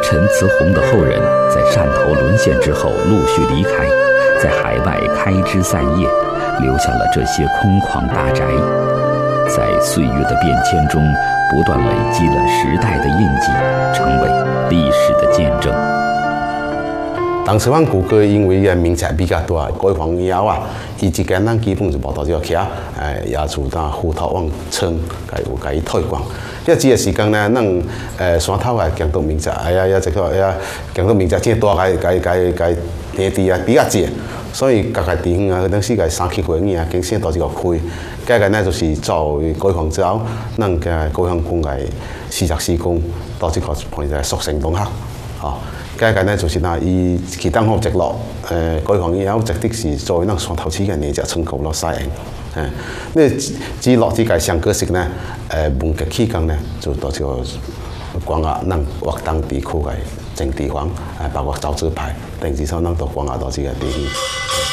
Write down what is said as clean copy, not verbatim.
陈慈洪的后人在汕头沦陷之后陆续离开，在海外开枝散叶，留下了这些空旷大宅，在岁月的变迁中不断累积了时代的印记，成为历史的见证。 当时阮古哥因为个名宅比较大，改房以后啊，伊一间咱基本就无多少徛，也就当虎头往村，甲伊推广。这个时间呢，咱山头啊，建筑民宅，这个建筑民宅真大，甲地地啊比较济，所以各个地方啊，当时个3期会议啊，经先到这个开，加个呢就是做改房之后，咱个改房工个44公到这个碰在熟成东学，哦。加个呢就是伊其当好直落，改房以后直的是作为咱山头市个呢只村口落西营，那只落这个上个式呢，文革期间呢就到这个广亚咱华东地区个政地方，包括造纸牌，定至上咱都广亚到这个地方。